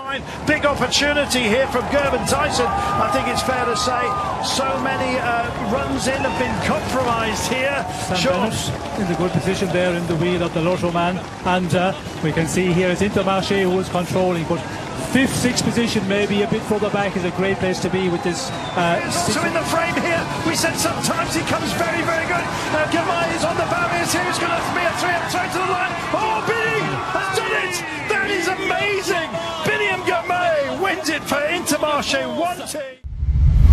Big opportunity here from Gerben Tyson. I think it's fair to say so many runs in have been compromised here. Sam in the good position there in the wheel of the Lotto man, and we can see here it's Intermarché who is controlling, but 5th, 6th position maybe a bit further back is a great place to be with this. Also in the frame here, we said sometimes he comes very, very good. Now Gamay is on the barriers here. It's going to be a 3-up to the line. Oh, Billy has done it! That is amazing! Billy Gamay wins it for Intermarché 1-2.